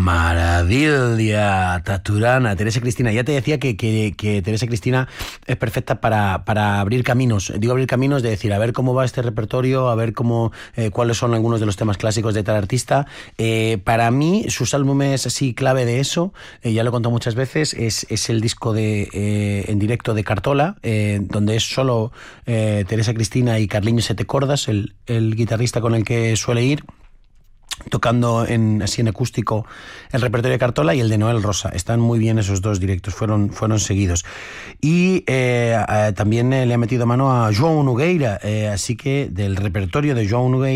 Maravilla, Taturana, Teresa Cristina. Ya te decía que Teresa Cristina es perfecta para abrir caminos. Digo abrir caminos de decir, a ver cómo va este repertorio, a ver cuáles son algunos de los temas clásicos de tal artista. Para mí, sus álbumes así clave de eso, ya lo he contado muchas veces, es el disco en directo de Cartola, donde es solo Teresa Cristina y Carliño Sete Cordas, el guitarrista con el que suele ir, tocando así en acústico el repertorio de Cartola, y el de Noel Rosa. Están muy bien esos dos directos, fueron seguidos. Y también le ha metido mano a João Nogueira, así que del repertorio de João Nogueira